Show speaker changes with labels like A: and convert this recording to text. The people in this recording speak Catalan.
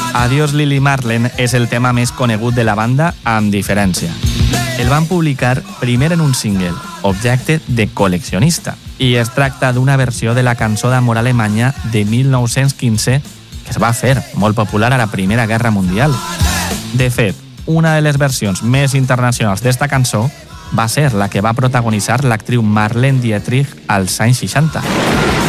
A: Adiós Lily Marlene és el tema més conegut de la banda, amb diferència. El van publicar primer en un single, objecte de col·leccionista, i es tracta d'una versió de la cançó d'amor alemanya de 1915 que es va fer molt popular a la Primera Guerra Mundial. De fet, una de les versions més internacionals d'esta cançó va ser la que va protagonitzar l'actriu Marlene Dietrich als anys 60.